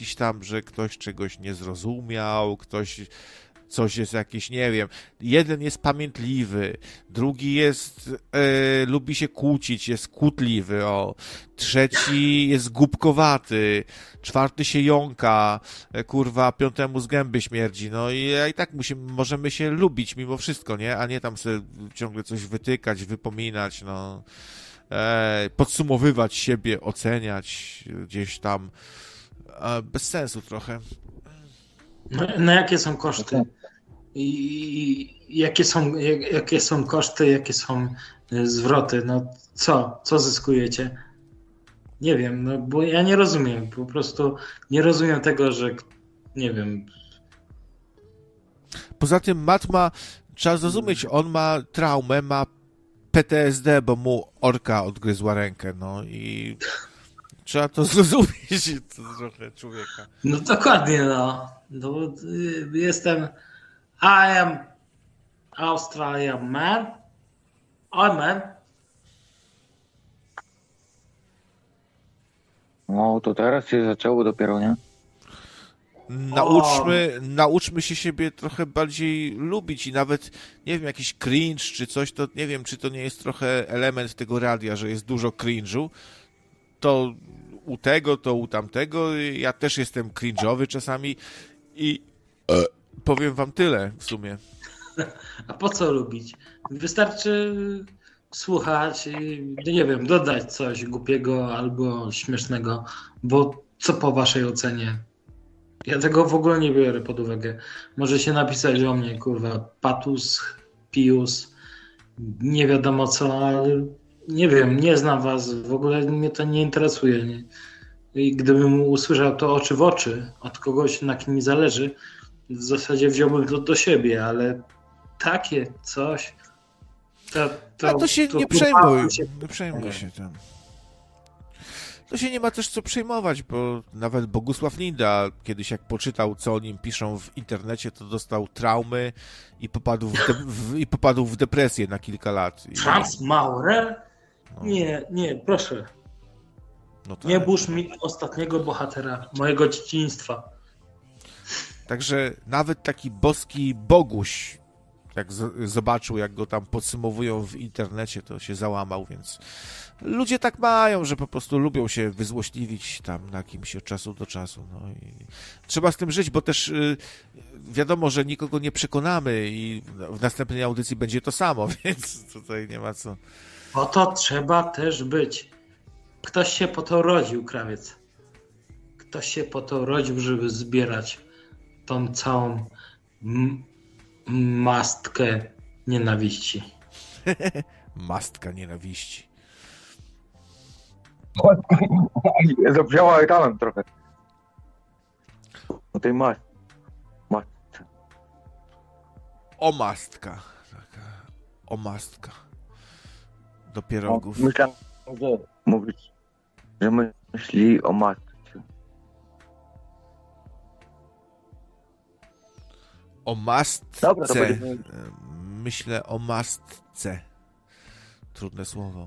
jakiś tam, że ktoś czegoś nie zrozumiał, coś jest jakiś, nie wiem, jeden jest pamiętliwy, drugi jest, lubi się kłócić, jest kłótliwy, trzeci jest głupkowaty, czwarty się jąka, kurwa, piątemu z gęby śmierdzi, no i tak możemy się lubić mimo wszystko, nie? A nie tam sobie ciągle coś wytykać, wypominać, no, podsumowywać siebie, oceniać gdzieś tam, bez sensu trochę. No jakie są koszty? I jakie są koszty, jakie są zwroty? No co zyskujecie? Nie wiem, no bo ja nie rozumiem. Po prostu nie rozumiem tego, że nie wiem. Poza tym trzeba zrozumieć, on ma traumę, ma PTSD, bo mu orka odgryzła rękę, no i trzeba to zrozumieć, to trochę człowieka. No dokładnie, no. I am Australian man. I'm man. No to teraz się zaczęło dopiero, nie? Nauczmy się siebie trochę bardziej lubić i nawet, nie wiem, jakiś cringe czy coś, to nie wiem, czy to nie jest trochę element tego radia, że jest dużo cringe'u. To u tego, to u tamtego. Ja też jestem cringe'owy czasami i powiem wam tyle w sumie. A po co lubić? Wystarczy słuchać i, nie wiem, dodać coś głupiego albo śmiesznego, bo co po waszej ocenie? Ja tego w ogóle nie biorę pod uwagę. Może się napisać o mnie, kurwa, patus, pius, nie wiadomo co, ale nie wiem, nie znam was, w ogóle mnie to nie interesuje. Nie? I gdybym usłyszał to oczy w oczy od kogoś, na kim mi zależy, w zasadzie wziąłbym to do siebie, ale takie coś... To się nie przejmuj. Nie przejmuj się tym. To się nie ma też co przejmować, bo nawet Bogusław Linda kiedyś jak poczytał, co o nim piszą w internecie, to dostał traumy i popadł w depresję na kilka lat. Franz Maurer? No. Nie, proszę. No tak. Nie burz mi ostatniego bohatera mojego dzieciństwa. Także nawet taki boski Boguś, jak zobaczył, jak go tam podsumowują w internecie, to się załamał, więc ludzie tak mają, że po prostu lubią się wyzłośliwić tam na kimś od czasu do czasu. No i trzeba z tym żyć, bo też wiadomo, że nikogo nie przekonamy i w następnej audycji będzie to samo, więc tutaj nie ma co. Po to trzeba też być. Ktoś się po to rodził, krawiec. Ktoś się po to rodził, żeby zbierać tą całą mastkę nienawiści. Mastka nienawiści. Zabrzmiała talent trochę. O tej mastce. Omastka. Taka omastka. Do pierogów. Myślałem, że mówisz, że myśli o matce. O mastce. Dobra, to będzie... Myślę o mastce. Trudne słowo.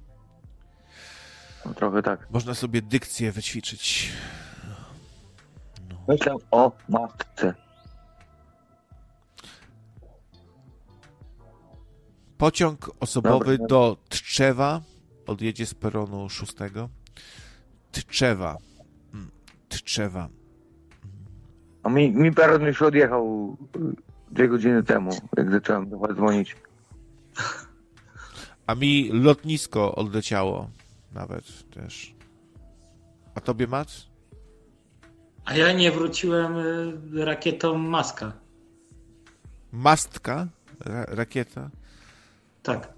No, trochę tak. Można sobie dykcję wyćwiczyć. No. Myślę o matce. Pociąg osobowy do Tczewa odjedzie z peronu 6. Tczewa. A mi peron już odjechał 2 godziny temu, jak zacząłem do was dzwonić. A mi lotnisko odleciało nawet też. A tobie, Mac? A ja nie wróciłem rakietą Maska. Mastka? Rakieta? Tak.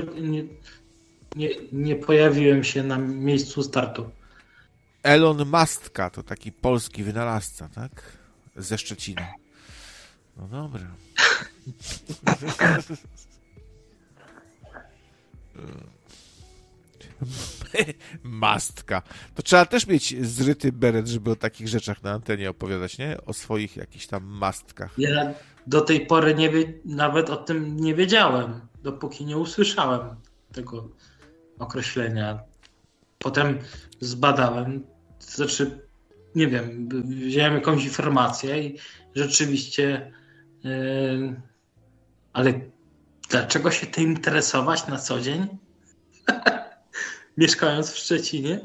Nie pojawiłem się na miejscu startu. Elon Mastka to taki polski wynalazca, tak? Ze Szczecina. No dobra. Mastka. To trzeba też mieć zryty beret, żeby o takich rzeczach na antenie opowiadać, nie? O swoich jakichś tam mastkach. Ja do tej pory nawet o tym nie wiedziałem, dopóki nie usłyszałem tego określenia. Potem zbadałem, nie wiem, wziąłem jakąś informację i rzeczywiście, ale dlaczego się tym interesować na co dzień? Mieszkając w Szczecinie?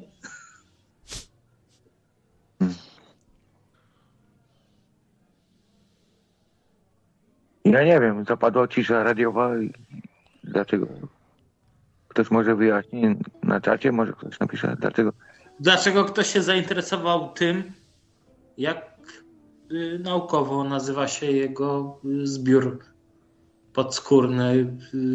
Ja nie wiem, zapadła cisza radiowa i dlaczego? Ktoś może wyjaśni na czacie, może ktoś napisze dlaczego. Dlaczego ktoś się zainteresował tym, jak naukowo nazywa się jego zbiór podskórny?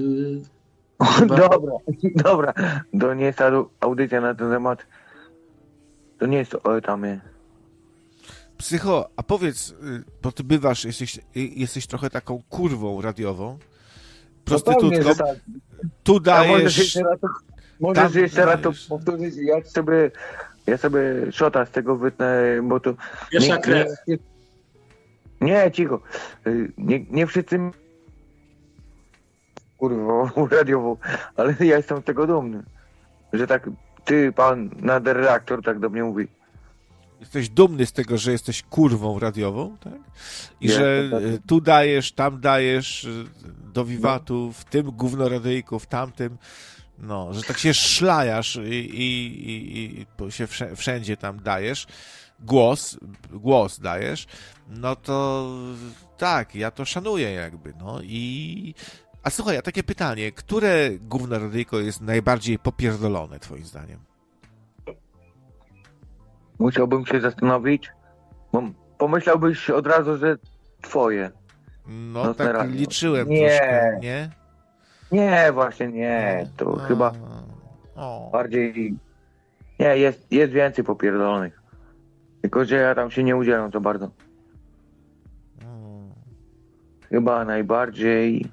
Dobra. To nie jest audycja na ten temat. To nie jest to tam. Psycho, a powiedz, bo ty bywasz, jesteś trochę taką kurwą radiową, prostytutką, pewnie, że tak. tu A dajesz... możesz jeszcze raz to dajesz. powtórzyć. Ja sobie szota z tego wytnę, bo to... Pierwsza krew. Nie, cicho. Nie wszyscy kurwa radiową, ale ja jestem z tego dumny, że tak ty, pan nadredaktor, tak do mnie mówi. Jesteś dumny z tego, że jesteś kurwą radiową, tak? I Jestem, że tak. tu dajesz, tam dajesz, do wiwatu, w tym gównoradyjku, w tamtym, no, że tak się szlajasz i się wszędzie tam dajesz, głos dajesz, no to tak, ja to szanuję jakby, no i... A słuchaj, a takie pytanie, które gównoradyjko jest najbardziej popierdolone, twoim zdaniem? Musiałbym się zastanowić, bo pomyślałbyś od razu, że twoje. No Nocne tak radio. liczyłem Nie. troszkę, nie? Nie, właśnie nie. To chyba bardziej... Nie, jest więcej popierdolonych. Tylko, że ja tam się nie udzielam to bardzo. Chyba najbardziej...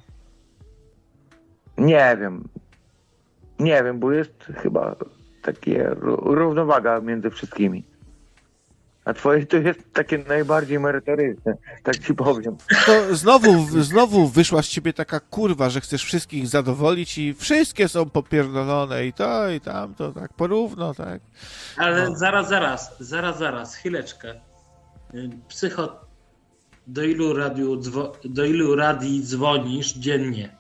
Nie wiem, bo jest chyba takie równowaga między wszystkimi. A twoje to jest takie najbardziej merytoryczne, tak ci powiem. To znowu wyszła z ciebie taka kurwa, że chcesz wszystkich zadowolić i wszystkie są popierdolone i to i tamto, tak porówno, tak? Ale No. zaraz, chwileczkę. Psycho, do ilu radii dzwonisz dziennie?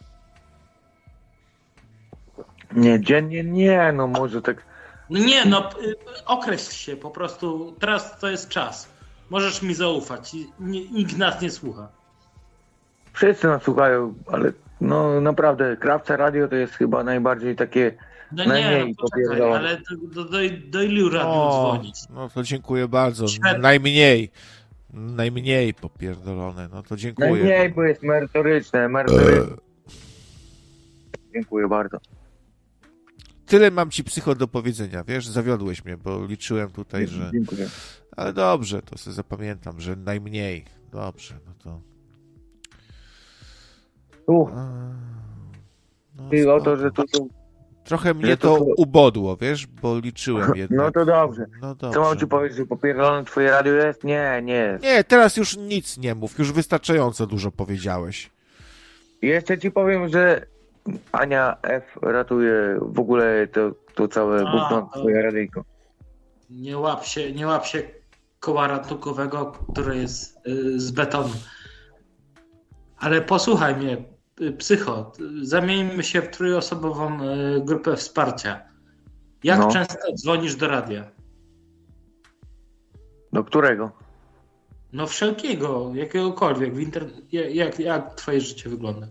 Nie, dziennie nie, no może tak... No nie, określ się po prostu. Teraz to jest czas. Możesz mi zaufać. Nikt nas nie słucha. Wszyscy nas słuchają, ale no naprawdę, Krawca Radio to jest chyba najbardziej takie... No najmniej nie, poczekaj, popierdolone. ale do ilu radiów dzwonić? No to dziękuję bardzo. Świetnie. Najmniej popierdolone, no to dziękuję. Najmniej, bo jest merytoryczne. Dziękuję bardzo. Tyle mam ci psycho do powiedzenia, wiesz, zawiodłeś mnie, bo liczyłem tutaj, że... Dziękuję. Ale dobrze, to sobie zapamiętam, że najmniej. Dobrze, no to... No, Ty o to, spoko. że tu są... Trochę mnie że to to- ubodło, wiesz, bo liczyłem jednak. No to dobrze. No dobrze. Co mam ci powiedzieć, że popierdolone twoje radio jest? Nie. Nie, teraz już nic nie mów, już wystarczająco dużo powiedziałeś. Jeszcze ci powiem, że Ania F. ratuje w ogóle to całe gówno to- twoje radyjko. Nie łap się koła ratunkowego, które jest z betonu. Ale posłuchaj mnie, psycho. Zamieńmy się w trójosobową grupę wsparcia. Jak No. często dzwonisz do radia? Do którego? No wszelkiego, jakiegokolwiek. Jak twoje życie wygląda?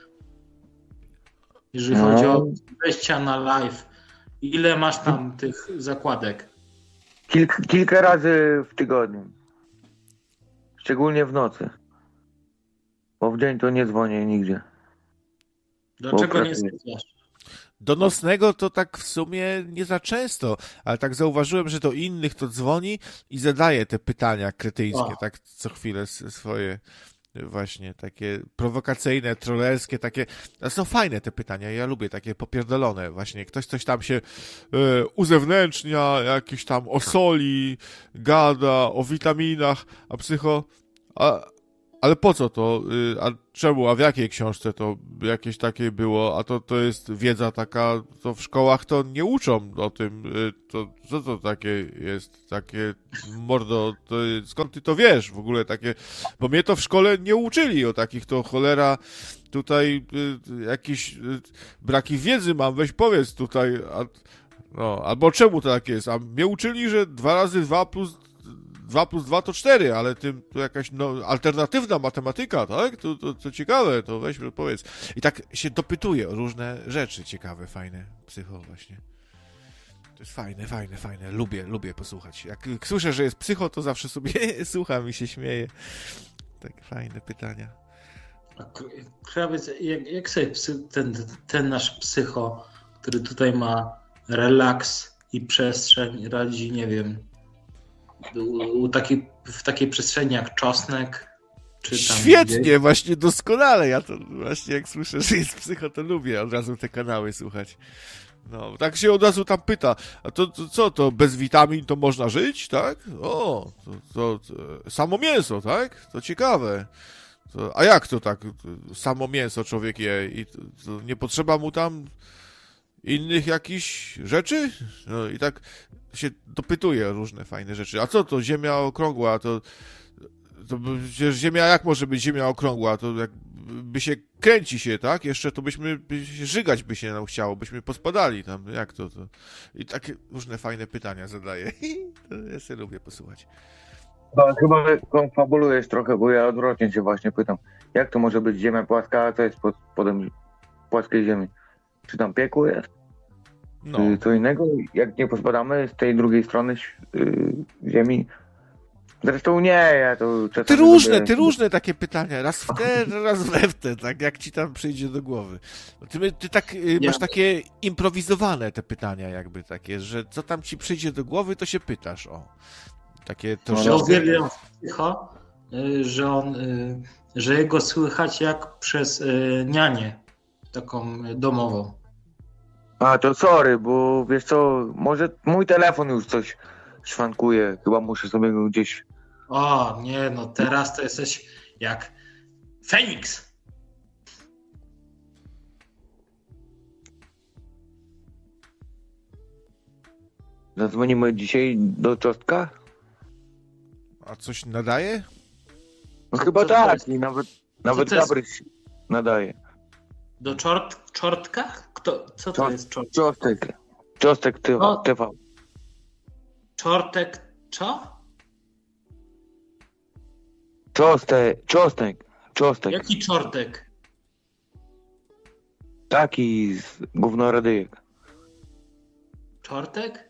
Jeżeli No. chodzi o wejścia na live, ile masz tam tych zakładek? Kilka razy w tygodniu. Szczególnie w nocy. Bo w dzień to nie dzwonię nigdzie. Dlaczego nie pracuję. słuchasz? Do nocnego to tak w sumie nie za często, ale tak zauważyłem, że do innych to dzwoni i zadaje te pytania kretyńskie, O. tak co chwilę swoje właśnie takie prowokacyjne, trollerskie, takie, a są fajne te pytania, ja lubię takie popierdolone właśnie, ktoś coś tam się uzewnętrznia, jakieś tam o soli, gada, o witaminach, a psycho, a Ale po co to? A czemu? A w jakiej książce to jakieś takie było? A to jest wiedza taka, to w szkołach to nie uczą o tym. To co to takie jest? Takie mordo, skąd ty to wiesz w ogóle takie? Bo mnie to w szkole nie uczyli o takich, to cholera tutaj jakieś braki wiedzy mam, weź powiedz tutaj. No, albo czemu to tak jest? A mnie uczyli, że 2 razy 2 plus 2 to 4, ale to jakaś alternatywna matematyka, tak? To ciekawe, to weź powiedz. I tak się dopytuje o różne rzeczy ciekawe, fajne, psycho właśnie. To jest fajne. Lubię posłuchać. Jak słyszę, że jest psycho, to zawsze sobie słucham i się śmieję. Tak fajne pytania. Krawiec, jak sobie ten nasz psycho, który tutaj ma relaks i przestrzeń, radzi, nie wiem, w takiej przestrzeni jak czosnek, czy tam świetnie, gdzieś? właśnie doskonale. Ja to właśnie jak słyszę, że jest psycho, to lubię od razu te kanały słuchać. No, tak się od razu tam pyta, a to co, to bez witamin to można żyć, tak? O, to samo mięso, tak? To ciekawe. A jak to tak? Samo mięso człowiek je i to nie potrzeba mu tam innych jakichś rzeczy? No i tak się dopytuje o różne fajne rzeczy. A co to? Ziemia okrągła, to przecież Ziemia, jak może być Ziemia okrągła? To jakby się kręci się, tak? Jeszcze to żygać by się nam chciało, byśmy pospadali tam. Jak to? I takie różne fajne pytania zadaje. To ja sobie lubię posłuchać. Chyba konfabulujesz trochę, bo ja odwrotnie się właśnie pytam. Jak to może być Ziemia płaska, a co jest podem płaskiej Ziemi? Czy tam piekło jest? No. Co innego? Jak nie pospadamy z tej drugiej strony Ziemi? Zresztą nie, ja to czasami... Ty różne takie pytania, raz w te, raz we w te, tak jak ci tam przyjdzie do głowy. Ty tak masz takie improwizowane te pytania jakby takie, że co tam ci przyjdzie do głowy, to się pytasz, o. Takie troszeczkę... Ja uwielbiam psycho, że jego słychać jak przez nianię taką domową. A, to sorry, bo wiesz co, może mój telefon już coś szwankuje, chyba muszę sobie go gdzieś... O, nie, no teraz to jesteś jak Feniks. Zadzwonimy dzisiaj do Czostka? A coś nadaje? No chyba Co to tak, jest? i nawet to jest? Gabryś nadaje. Do czortka? Co to jest czortek? Czostek TV. No. Czortek, co? Czostek. Jaki czortek? Taki z gównoradyjek. Czortek?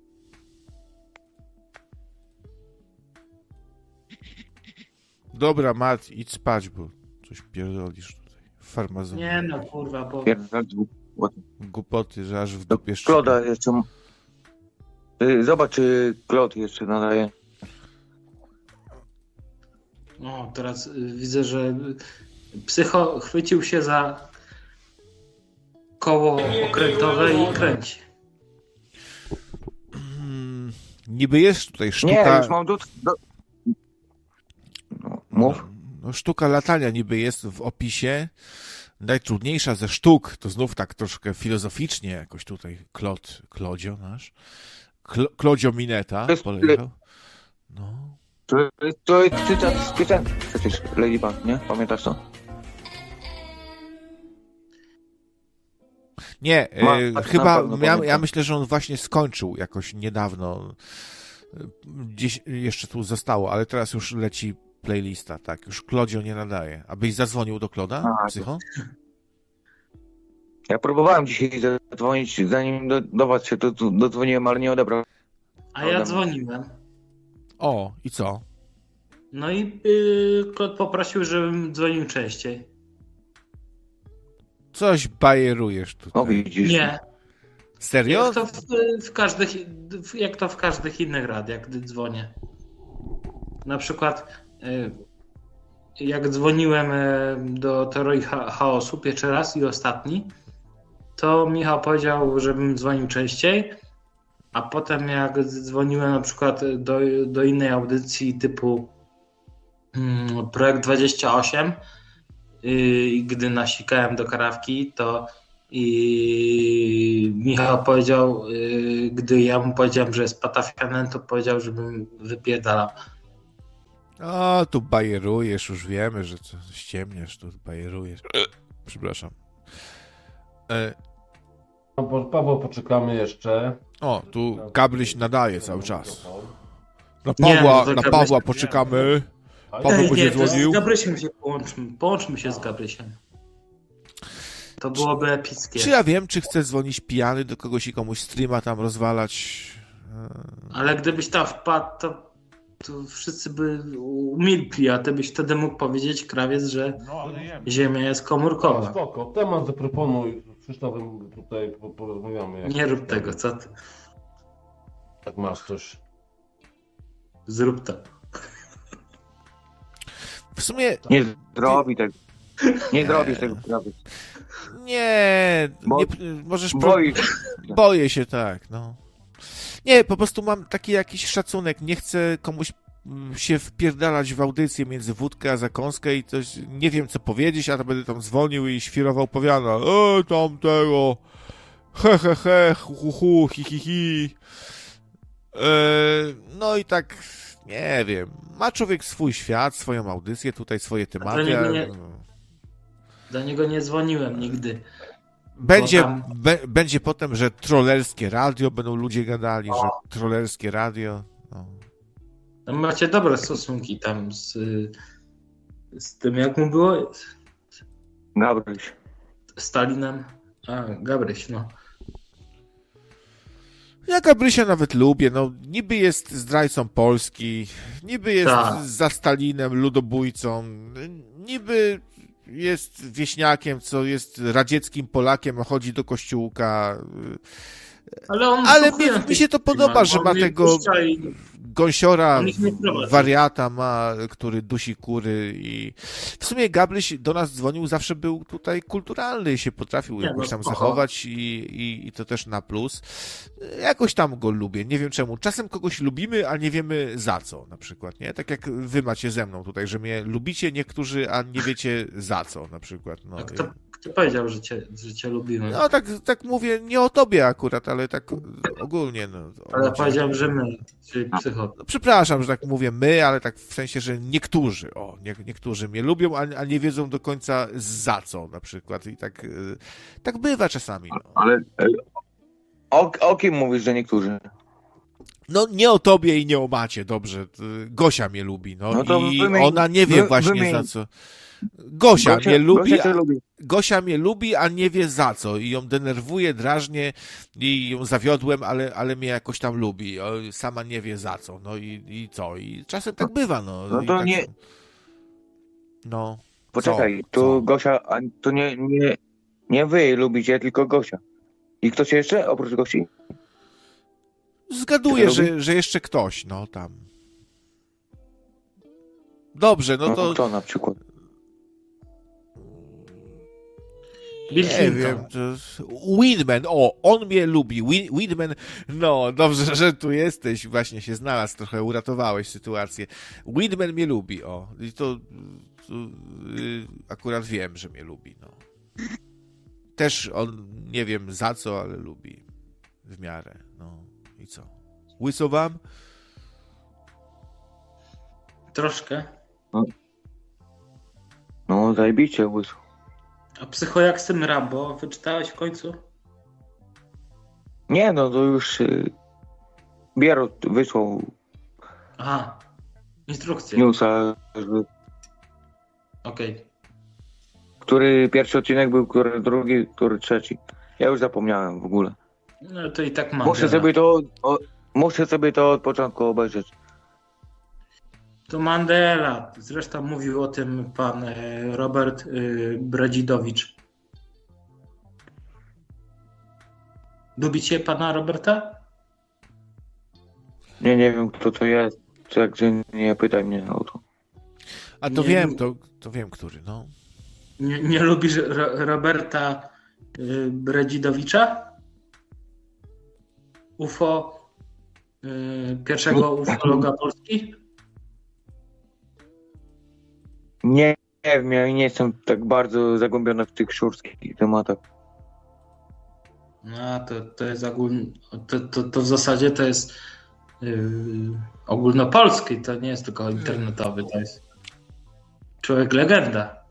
Dobra, Mat, idź spać, bo coś pierdolisz tutaj. Farmazon. Nie no, kurwa, bo... Głupoty, że aż w dupie Kloda jeszcze... Zobacz, czy Klod jeszcze nadaje. No, teraz widzę, że psycho chwycił się za koło okrętowe i kręci. Niby jest tutaj sztuka... Nie, już mam No, mów. No, sztuka latania niby jest w opisie. Najtrudniejsza ze sztuk, to znów tak troszkę filozoficznie jakoś tutaj Klodzio nasz. Klodzio Mineta poleciał. No. To jest cytat z piosenki przecież, Ladybug, nie? Pamiętasz to? Nie, Na chyba pewno ja pamiętam. myślę, że on właśnie skończył jakoś niedawno. Gdzieś jeszcze tu zostało, ale teraz już leci playlista, tak. Już Klodzio nie nadaje. Abyś zadzwonił do Kloda, psycho? Ja próbowałem dzisiaj zadzwonić, zanim do was się dodzwoniłem, ale nie odebrał. A ja dzwoniłem. O, i co? No i Klot poprosił, żebym dzwonił częściej. Coś bajerujesz tutaj. O, widzisz. Nie. Serio? Jak to w każdych innych radiach, gdy dzwonię. Na przykład jak dzwoniłem do Teorii Chaosu pierwszy raz i ostatni, to Michał powiedział, żebym dzwonił częściej, a potem jak dzwoniłem na przykład do innej audycji typu Projekt 28 i gdy nasikałem do karawki, to i Michał powiedział, gdy ja mu powiedziałem, że jest patafianem, to powiedział, żebym wypierdalał. O, tu bajerujesz, już wiemy, że to ściemniesz, tu bajerujesz. Przepraszam. Paweł, poczekamy jeszcze. O, tu Gabryś nadaje cały czas. Na Nie, Pawła, to na Gabryś- Pawła poczekamy. Paweł będzie to z dzwonił. Gabrysiem się połączmy się z Gabrysiem. To byłoby epickie. Czy ja wiem, czy chcę dzwonić pijany do kogoś i komuś streama tam rozwalać? Ale gdybyś tam wpadł, to wszyscy by umilkli, a ty byś wtedy mógł powiedzieć, krawiec, że Ziemia jest komórkowa. Spoko, temat zaproponuj. Z Krzysztofem tutaj porozmawiamy. Nie rób tego, co ty? Jak masz coś. Zrób to. W sumie Nie zrobi tego. Nie zrobisz tego, prawie. nie, Bo- nie możesz... Boisz. Się, tak, no. Nie, po prostu mam taki jakiś szacunek. Nie chcę komuś się wpierdalać w audycję między wódkę a zakąskę i coś, nie wiem co powiedzieć, a to będę tam dzwonił i świrował powiada. Tam tego, he, hu, hi. No i tak, nie wiem. Ma człowiek swój świat, swoją audycję, tutaj swoje tematy. Do niego nie dzwoniłem nigdy. Będzie potem, że trollerskie radio, będą ludzie gadali, że trollerskie radio. No. Tam macie dobre stosunki tam z tym, jak mu było? Gabryś. Stalinem? A, Gabryś, no. Ja Gabrysia nawet lubię, no niby jest zdrajcą Polski, niby jest Tak. za Stalinem, ludobójcą, niby jest wieśniakiem, co jest radzieckim Polakiem, a chodzi do kościółka. Ale mi się to podoba, że ma tego gąsiora, wariata ma, który dusi kury i w sumie Gabryś do nas dzwonił, zawsze był tutaj kulturalny, się potrafił jakoś tam zachować i to też na plus. Jakoś tam go lubię, nie wiem czemu. Czasem kogoś lubimy, a nie wiemy za co na przykład, nie? Tak jak wy macie ze mną tutaj, że mnie lubicie niektórzy, a nie wiecie za co na przykład. No. A kto powiedział, że cię lubimy? No tak mówię, nie o tobie akurat, ale tak ogólnie. No, Ale powiedziałem, że my, czyli psycho. No, przepraszam, że tak mówię my, ale tak w sensie, że niektórzy, niektórzy mnie lubią, a nie wiedzą do końca za co na przykład i tak bywa czasami. No. Ale o kim mówisz, że niektórzy? No nie o tobie i nie o Macie, dobrze. Gosia mnie lubi, No to i ona nie wie właśnie za co. Gosia mnie lubi. Gosia mnie lubi, a nie wie za co. I ją denerwuje, drażnie i ją zawiodłem, ale mnie jakoś tam lubi. Sama nie wie za co. No i co? I czasem tak bywa, no. No to tak, nie... No. Poczekaj, Co? to Gosia, to nie wy lubicie, tylko Gosia. I ktoś jeszcze oprócz Gosi? Zgaduję, że jeszcze ktoś, no tam. Dobrze, no to... Kto na przykład? Nie wiem, to Windman, on mnie lubi. Windman, no dobrze, że tu jesteś, właśnie się znalazł, trochę uratowałeś sytuację. Windman mnie lubi, i to akurat wiem, że mnie lubi, no. Też on, nie wiem za co, ale lubi w miarę, no i co? Łyso wam? Troszkę. No zajebiście, łyso. A Psycho jak z tym Rambo? Wyczytałeś w końcu? Nie, no to już Bierut wysłał Aha, instrukcję. newsa, Okej. który pierwszy odcinek był, który drugi, który trzeci. Ja już zapomniałem w ogóle. No to i tak mam. Muszę sobie to od początku obejrzeć. To Mandela. Zresztą mówił o tym pan Robert Bradzidowicz. Lubicie pana Roberta? Nie wiem kto to jest. Także nie pytaj mnie o to. A to Nie, wiem, to wiem, który, no. Nie lubisz Roberta Bradzidowicza? UFO, pierwszego ufologa Polski? Nie wiem, ja nie jestem tak bardzo zagłębiony w tych szurskich tematach. No, to jest to w zasadzie to jest ogólnopolski, to nie jest tylko internetowy, to jest człowiek legenda.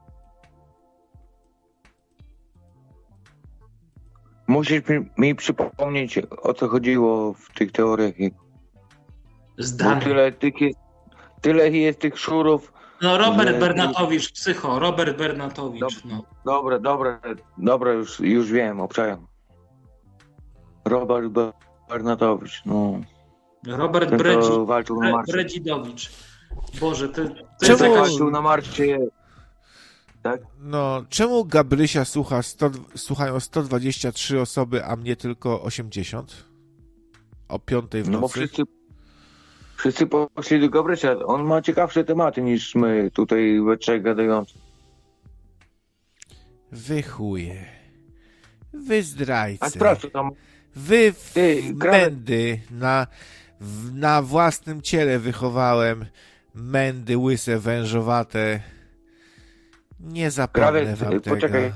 Musisz mi przypomnieć, o co chodziło w tych teoriach. Zdany. Tyle jest tych szurów. No Robert Bernatowicz, psycho, Robert Bernatowicz. No. Dobra, już wiem, obczajam. Robert Bernatowicz, no. Robert Bredzidowicz. Boże, to Czemu... jest walczył na marcie. Tak? No, czemu Gabrysia słuchają 123 osoby, a mnie tylko 80? O 5 w nocy? No bo wszyscy poszli do Gabrysia. On ma ciekawsze tematy niż my tutaj we trzech gadający. Wy chuje. Wy zdrajcy. A sprawdź, co tam... Wy mędy. Na własnym ciele wychowałem mędy łyse, wężowate. Nie zapomnę wam tego. Poczekaj.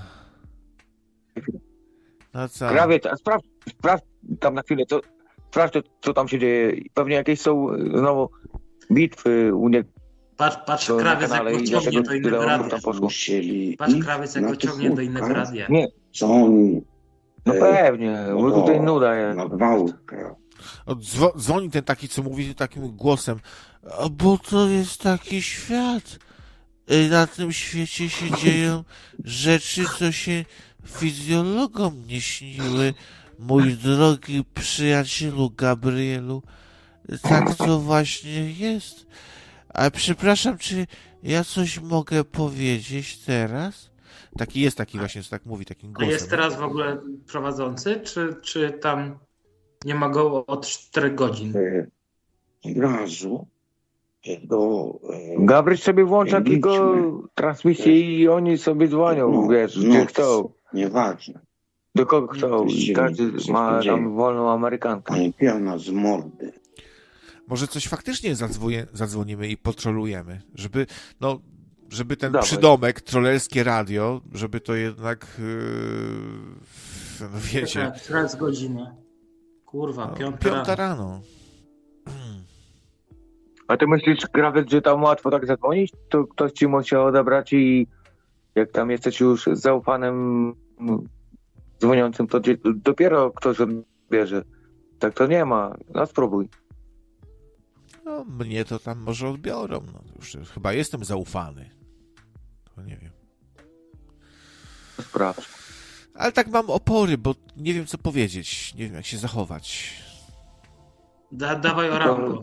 No co? Krawiec, a sprawdź tam na chwilę, sprawdź co tam się dzieje. Pewnie jakieś są znowu bitwy u niego. Patrz krawiec jak go ciągnie do innego radia. Patrz krawiec jak go ciągnie do innego radia. Nie. Co oni... No pewnie, bo tutaj nuda jest. Na walkę. Dzwoni ten taki, co mówi takim głosem. Bo to jest taki świat. Na tym świecie się dzieją rzeczy, co się fizjologom nie śniły. Mój drogi przyjacielu Gabrielu, tak to właśnie jest. Ale przepraszam, czy ja coś mogę powiedzieć teraz? Taki właśnie, co tak mówi, takim głosem. A jest teraz w ogóle prowadzący, czy tam nie ma go od 4 godzin? Od razu Gabryś sobie włącza tylko transmisję i oni sobie dzwonią, wiesz, gdzie chcą. Nieważne. Do kogo chcą. I każdy ma tam wolną Amerykankę. Piana z mordy. Może coś faktycznie zadzwonimy i potrolujemy, żeby ten Dawaj. przydomek, trollerskie radio, żeby to jednak, no wiecie... Która jest godzina? Kurwa, 5 rano. A ty myślisz, Krawiec, że tam łatwo tak zadzwonić? To ktoś ci musiał odebrać i jak tam jesteś już zaufanym dzwoniącym, to dopiero ktoś odbierze. Tak to nie ma. No spróbuj. No, mnie to tam może odbiorą. No, już chyba jestem zaufany. To nie wiem. Sprawdź. Ale tak mam opory, bo nie wiem, co powiedzieć. Nie wiem, jak się zachować. Dawaj oranko.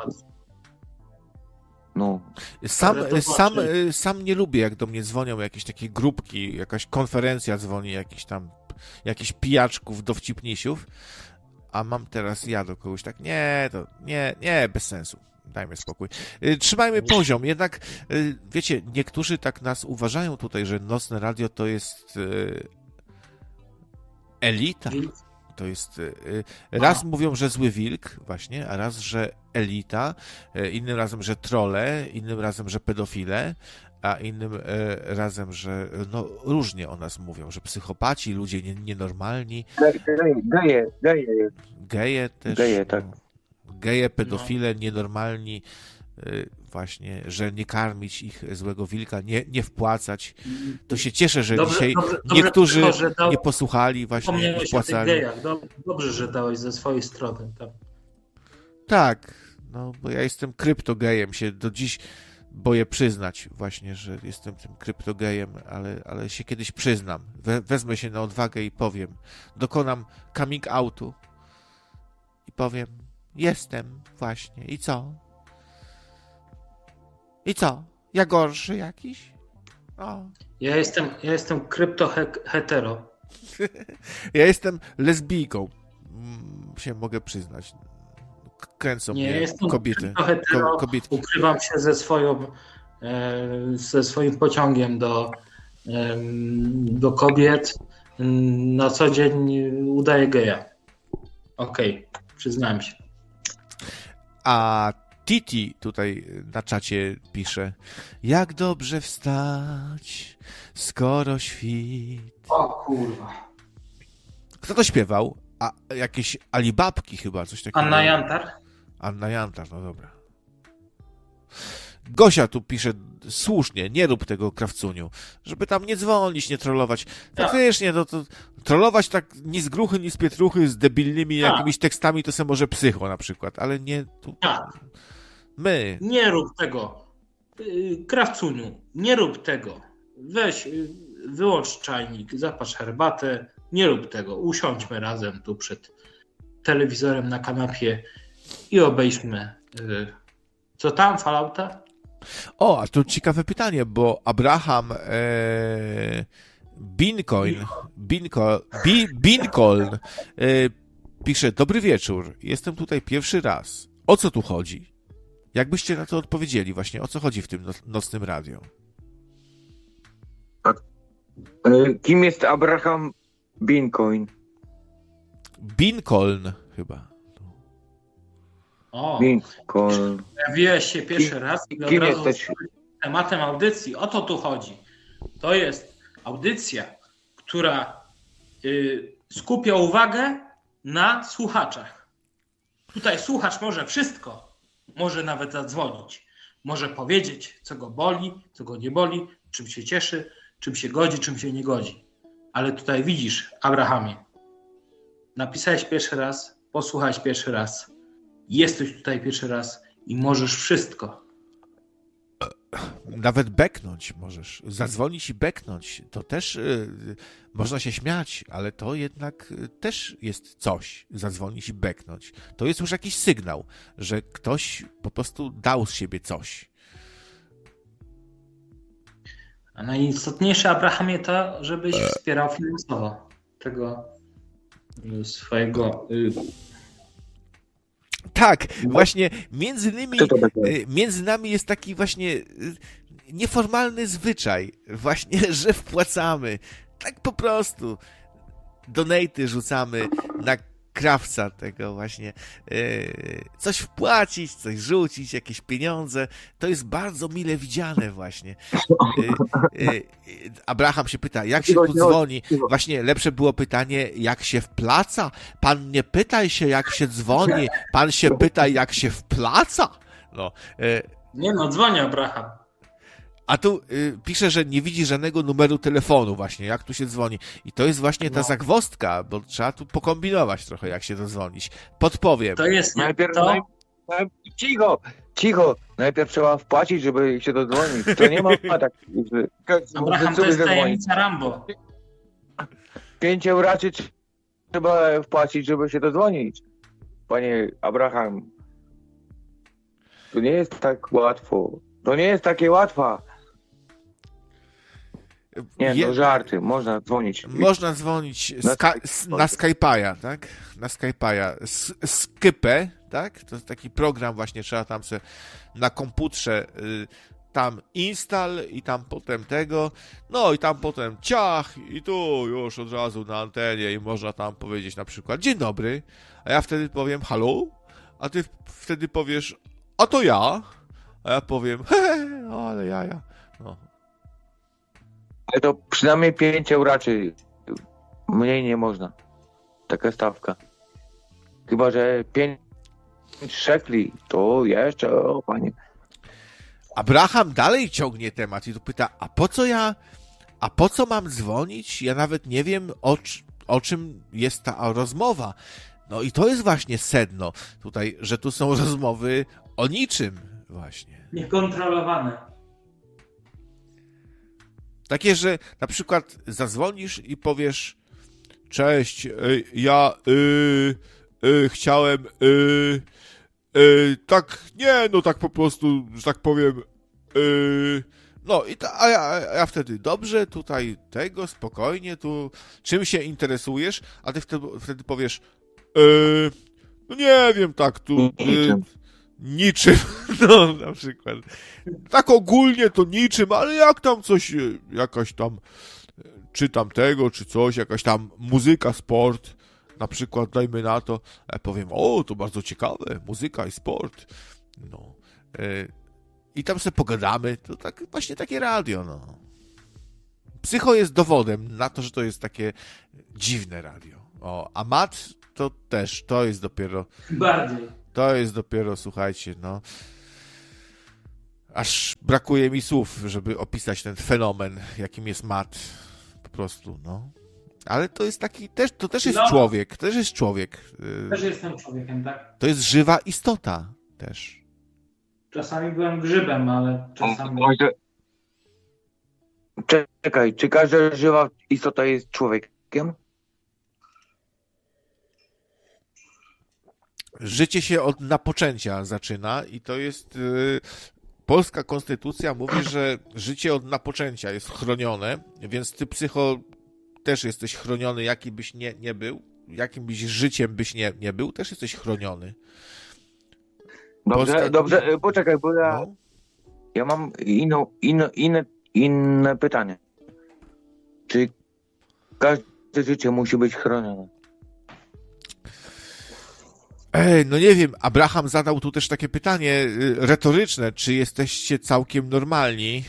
No. Sam nie lubię, jak do mnie dzwonią jakieś takie grupki, jakaś konferencja dzwoni, jakichś pijaczków, dowcipnisiów, a mam teraz ja do kogoś tak, nie, bez sensu. Dajmy spokój. Trzymajmy poziom. Jednak, wiecie, niektórzy tak nas uważają tutaj, że Nocne Radio to jest elita. To jest... Raz mówią, że zły wilk, właśnie, a raz, że elita, innym razem, że trolle, innym razem, że pedofile, a innym razem, że no różnie o nas mówią, że psychopaci, ludzie nienormalni. Geje też. Geje, tak. Geje, pedofile, nienormalni, właśnie, że nie karmić ich złego wilka, nie wpłacać. To się cieszę, że dzisiaj niektórzy nie posłuchali, właśnie nie wpłacali. Dobrze, że dałeś ze swojej strony. Tak, no bo ja jestem kryptogejem, się do dziś boję przyznać właśnie, że jestem tym kryptogejem, ale się kiedyś przyznam. Wezmę się na odwagę i powiem, dokonam coming outu i powiem, jestem właśnie. I co? I co? Ja gorszy jakiś? O. Ja jestem krypto-hetero. Ja jestem lesbijką. Się mogę przyznać. Kręcą mnie kobiety. Kobietki. Ukrywam się ze swoim pociągiem do kobiet. Na co dzień udaję geja. Okej, przyznałem się. A Titi tutaj na czacie pisze: jak dobrze wstać, skoro świt. O kurwa. Kto to śpiewał? Jakieś Alibabki chyba, coś takiego. Anna Jantar? Anna Jantar, no dobra. Gosia tu pisze słusznie, nie rób tego, Krawcuniu, żeby tam nie dzwonić, nie trollować. Faktycznie, no to trollować tak ni z gruchy, ni z pietruchy, z debilnymi jakimiś tekstami, to se może psycho na przykład, ale nie tu. My. Nie rób tego. Krawcuniu, nie rób tego. Weź, wyłącz czajnik, zapasz herbatę, nie rób tego. Usiądźmy razem tu przed telewizorem na kanapie i obejrzmy. Co tam, Fallouta? O, a tu ciekawe pytanie, bo Abraham Bincoln pisze: dobry wieczór, jestem tutaj pierwszy raz. O co tu chodzi? Jakbyście na to odpowiedzieli właśnie, o co chodzi w tym nocnym radio? Kim jest Abraham Bincoln? Bincoln chyba. O, Bincoln. pojawiłeś się pierwszy raz i od Kim razu jesteś? tematem audycji. O to tu chodzi. To jest audycja, która skupia uwagę na słuchaczach. Tutaj słuchacz może wszystko. Może nawet zadzwonić. Może powiedzieć, co go boli, co go nie boli, czym się cieszy, czym się godzi, czym się nie godzi. Ale tutaj widzisz, Abrahamie, napisałeś pierwszy raz, posłuchałeś pierwszy raz, jesteś tutaj pierwszy raz i możesz wszystko. Nawet beknąć możesz, zadzwonić i beknąć. To też można się śmiać, ale to jednak też jest coś, zadzwonić i beknąć. To jest już jakiś sygnał, że ktoś po prostu dał z siebie coś. A najistotniejsze, Abrahamie, to, żebyś wspierał finansowo tego swojego... Tak, właśnie między nami jest taki właśnie nieformalny zwyczaj, właśnie, że wpłacamy. Tak po prostu. Donaty rzucamy na krawca tego właśnie. Coś wpłacić, coś rzucić, jakieś pieniądze. To jest bardzo mile widziane właśnie. Abraham się pyta, jak się tu dzwoni? Właśnie lepsze było pytanie, jak się wplaca? Pan nie pytaj się, jak się dzwoni. Pan się pyta, jak się wplaca? No. Nie no, dzwoni Abraham. A tu pisze, że nie widzi żadnego numeru telefonu właśnie, jak tu się dzwoni. I to jest właśnie ta zagwozdka, bo trzeba tu pokombinować trochę, jak się dodzwonić. Podpowiem. To jest Najpierw, to... Cicho. Najpierw trzeba wpłacić, żeby się dodzwonić. To nie ma tak, że Abraham, to jest tajemnica Rambo. 5 euraczy trzeba wpłacić, żeby się dodzwonić. Panie Abraham, to nie jest tak łatwo. To nie jest takie łatwe. Nie, no żarty. Można dzwonić. Można dzwonić na Skype'a, tak? Na Skype'a. Skype, tak? To jest taki program właśnie, trzeba tam sobie na komputerze tam install i tam potem tego, no i tam potem ciach i tu już od razu na antenie i można tam powiedzieć na przykład dzień dobry, a ja wtedy powiem halo, a ty wtedy powiesz a to ja, a ja powiem ale jaja. No. Ale to przynajmniej 5 euraczy. Mniej nie można. Taka stawka. Chyba że 5 szekli, to jeszcze, o panie. Abraham dalej ciągnie temat i tu pyta, a po co mam dzwonić? Ja nawet nie wiem, o czym jest ta rozmowa. No i to jest właśnie sedno tutaj, że tu są rozmowy o niczym właśnie. Niekontrolowane. Takie, że na przykład zadzwonisz i powiesz cześć, ja chciałem tak, nie, no tak po prostu, że tak powiem no i a ja wtedy dobrze, tutaj tego, spokojnie, tu czym się interesujesz, a ty wtedy powiesz no nie wiem, tak tu niczym, no na przykład. Tak ogólnie to niczym, ale jak tam coś, jakaś tam, czy tam tego, czy coś, jakaś tam muzyka, sport, na przykład dajmy na to, ja powiem, o, to bardzo ciekawe, muzyka i sport. No. I tam sobie pogadamy. To tak, właśnie takie radio, no. Psycho jest dowodem na to, że to jest takie dziwne radio. A Mat to też, to jest dopiero... Bardziej. To jest dopiero, słuchajcie, no... Aż brakuje mi słów, żeby opisać ten fenomen, jakim jest Mat. Po prostu, no. Ale to jest taki, to też jest człowiek, to też jest człowiek. Też jestem człowiekiem, tak? To jest żywa istota też. Czasami byłem grzybem, ale czasami... Czekaj, czy każda żywa istota jest człowiekiem? Życie się od napoczęcia zaczyna i to jest... Polska konstytucja mówi, że życie od napoczęcia jest chronione, więc ty, Psycho, też jesteś chroniony, jaki byś nie był, jakim byś życiem byś nie był, też jesteś chroniony. Dobrze, poczekaj, bo ja mam inne pytanie. Czy każde życie musi być chronione? No nie wiem, Abraham zadał tu też takie pytanie retoryczne, czy jesteście całkiem normalni?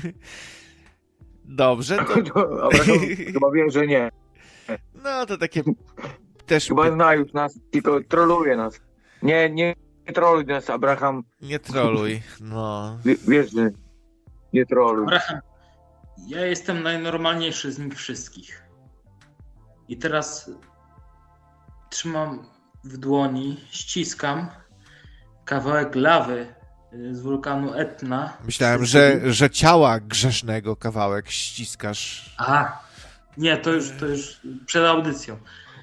Dobrze, to... Abraham chyba wie, że nie. No to takie też... Chyba zna już nas, tylko troluje nas. Nie troluj nas, Abraham. Nie troluj, no. Wiesz, że nie troluj. Abraham, ja jestem najnormalniejszy z nich wszystkich. I teraz trzymam w dłoni, ściskam kawałek lawy z wulkanu Etna. Myślałem, że ciała grzesznego kawałek ściskasz. Aha, nie, to już przed audycją.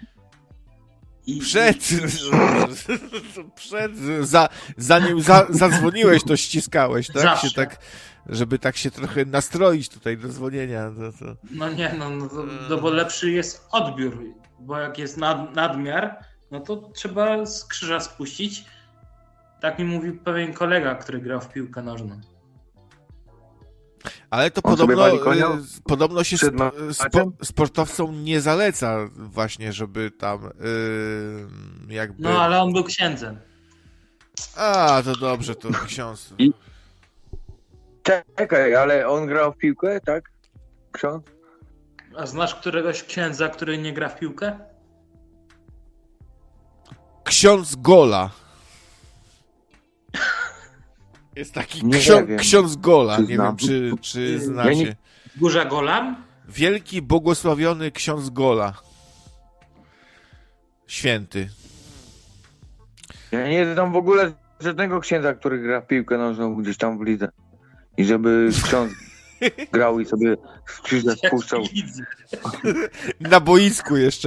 Zanim zadzwoniłeś, to ściskałeś, tak? Zawsze. Się tak, żeby tak się trochę nastroić tutaj do dzwonienia. No nie, bo lepszy jest odbiór, bo jak jest nadmiar, no to trzeba z krzyża spuścić. Tak mi mówił pewien kolega, który grał w piłkę nożną. Ale to podobno się sportowcom nie zaleca właśnie, żeby tam jakby... No, ale on był księdzem. A, to dobrze, to ksiądz. Czekaj, ale on grał w piłkę, tak? Ksiądz? A znasz któregoś księdza, który nie gra w piłkę? Ksiądz Gola. Jest taki ksiądz Gola. Nie wiem, czy znacie. Burza Golan? Wielki, błogosławiony ksiądz Gola. Święty. Ja nie znam w ogóle żadnego księdza, który gra w piłkę nożną gdzieś tam w lidze. I żeby ksiądz grał i sobie z krzyża spuszczał. Na boisku jeszcze.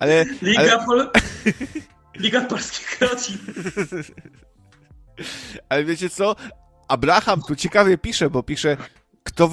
Liga Polskich Rodzin. Ale wiecie co? Abraham tu ciekawie pisze, bo pisze, kto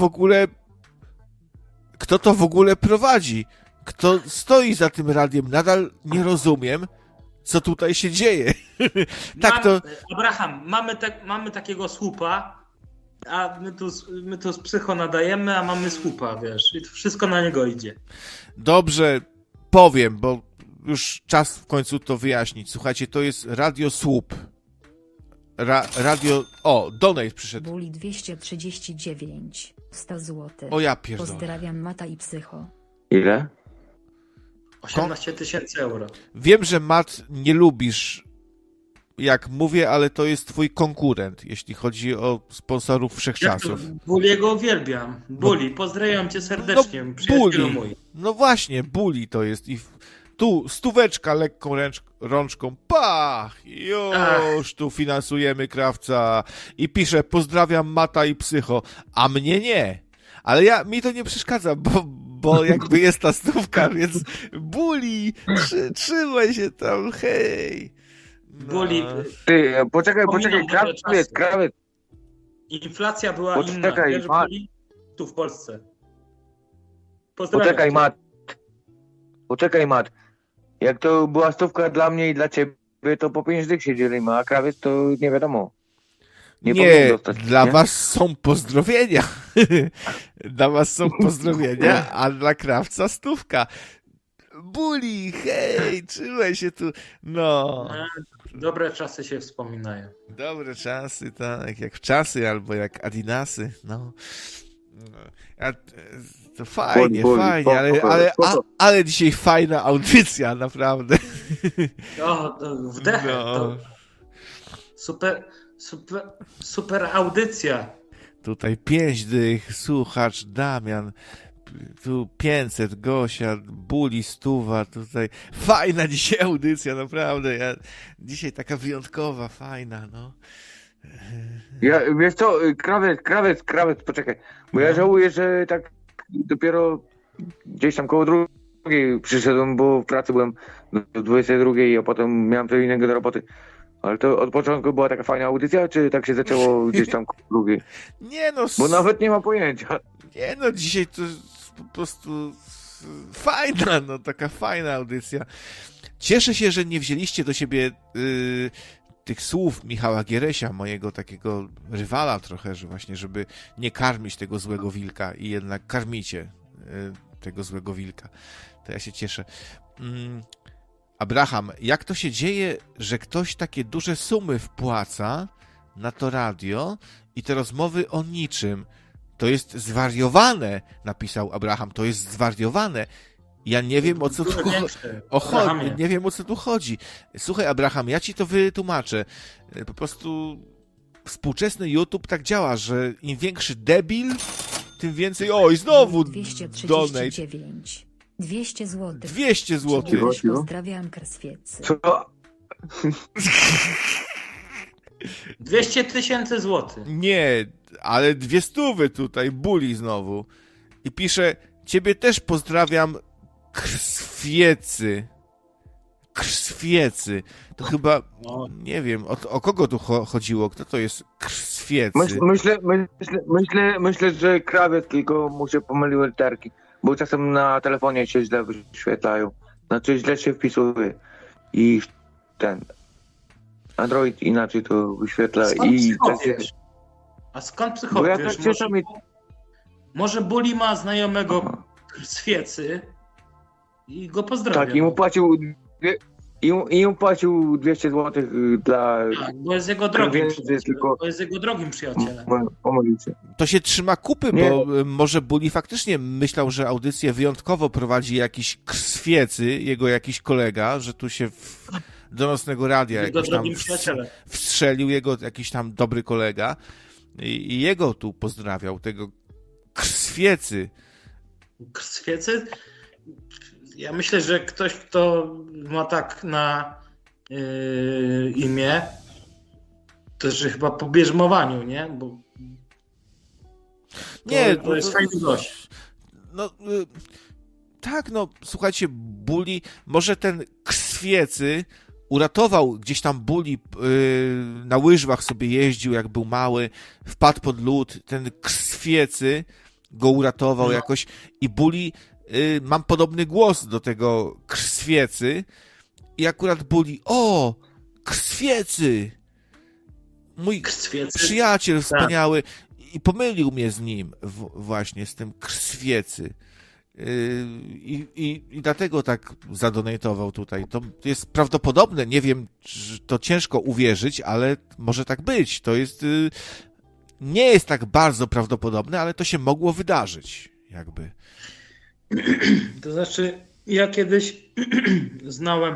to w ogóle prowadzi? Kto stoi za tym radiem? Nadal nie rozumiem, co tutaj się dzieje. Tak to... Abraham, mamy takiego słupa, a my tu z Psycho nadajemy, a mamy słupa, wiesz, i to wszystko na niego idzie. Dobrze, powiem, bo już czas w końcu to wyjaśnić. Słuchajcie, to jest Radio Słup. Radio... O, donate przyszedł. Buli 239, 100 zł. O ja pierdolę. Pozdrawiam Mata i Psycho. Ile? 18 000 euro. Wiem, że Mat nie lubisz, jak mówię, ale to jest twój konkurent, jeśli chodzi o sponsorów wszechczasów. Buliego uwielbiam. Buli, pozdrawiam cię serdecznie, przyjacielu mój. No właśnie, Buli to jest i tu stóweczka lekką rączką, pach, już tu finansujemy krawca i pisze, pozdrawiam Mata i Psycho, a mnie nie. Ale mi to nie przeszkadza, bo jakby jest ta stówka, więc Buli, trzymaj się tam, hej. No. Buli. Ty, poczekaj, krawiec. Inflacja była inna, wiesz, Buli? Tu w Polsce. Poczekaj, Mat. Jak to była stówka dla mnie i dla ciebie, to po 5 dych się dzielimy, a krawiec to nie wiadomo. Nie, dla was są pozdrowienia. Dla was są pozdrowienia, a dla krawca stówka. Buli, hej, trzymaj się tu. No. Dobre czasy się wspominają. Dobre czasy, tak, jak wczasy albo jak Adidasy, no. To fajnie, fajnie, ale dzisiaj fajna audycja, naprawdę. O, wdech. No. Super audycja. Tutaj 5 dych, słuchacz, Damian, tu 500, Gosia, Buli, Stuwa, tutaj fajna dzisiaj audycja, naprawdę. Dzisiaj taka wyjątkowa, fajna, no. Wiesz co, krawiec, poczekaj, bo ja żałuję, że tak dopiero gdzieś tam koło drugiej przyszedłem, bo w pracy byłem do 22, a potem miałem coś innego do roboty. Ale to od początku była taka fajna audycja, czy tak się zaczęło gdzieś tam koło drugiej? Nie no, Bo nawet nie ma pojęcia. nie no, dzisiaj to po prostu fajna, no taka fajna audycja. Cieszę się, że nie wzięliście do siebie tych słów Michała Gieresia, mojego takiego rywala trochę, że właśnie, żeby nie karmić tego złego wilka i jednak karmicie tego złego wilka. To ja się cieszę. Abraham, jak to się dzieje, że ktoś takie duże sumy wpłaca na to radio i te rozmowy o niczym? To jest zwariowane, napisał Abraham, to jest zwariowane. Ja nie wiem, o co tu chodzi. Nie wiem, o co tu chodzi. Słuchaj, Abraham, ja ci to wytłumaczę. Po prostu współczesny YouTube tak działa, że im większy debil, tym więcej... Oj, znowu 239. 200 zł. 200 zł. Pozdrawiam Kraswiecy. Co? 200 000 złotych. Nie, ale 200 tutaj, Buli znowu. I pisze, ciebie też pozdrawiam, Krwiecy. Krwiecy. To chyba, nie wiem, o kogo tu chodziło? Kto to jest Krwiecy? Myślę, że krawiec, tylko mu się pomyliły literki. Bo czasem na telefonie się źle wyświetlają. Znaczy źle się wpisuje. I ten Android inaczej to wyświetla. A skąd psychowiesz? Bo ja tak może Buli ma znajomego Krwiecy i go pozdrawiam. Tak, i mu płacił 200 zł dla... Tak, bo jest jego drogim przyjacielem. Bo jest jego drogim przyjacielem. To się trzyma kupy, bo może Buli faktycznie myślał, że audycję wyjątkowo prowadzi jakiś Krwiecy, jego jakiś kolega, że tu się do nocnego radia jakoś tam wstrzelił jego jakiś tam dobry kolega i jego tu pozdrawiał, tego Krwiecy. Krwiecy? Ja myślę, że ktoś, kto ma tak na imię, to że chyba po bierzmowaniu, nie? Bo to jest fajny gość. No, tak, no, słuchajcie, Buli, może ten Krwiecy uratował gdzieś tam Buli, na łyżwach sobie jeździł, jak był mały, wpadł pod lód, ten Krwiecy go uratował jakoś i Buli, mam podobny głos do tego Krwiecy i akurat Buli, o, Krwiecy, mój przyjaciel wspaniały i pomylił mnie z nim właśnie, z tym Krwiecy. I dlatego tak zadonatował tutaj. To jest prawdopodobne, nie wiem, to ciężko uwierzyć, ale może tak być. To jest, nie jest tak bardzo prawdopodobne, ale to się mogło wydarzyć, jakby. To znaczy, ja kiedyś znałem,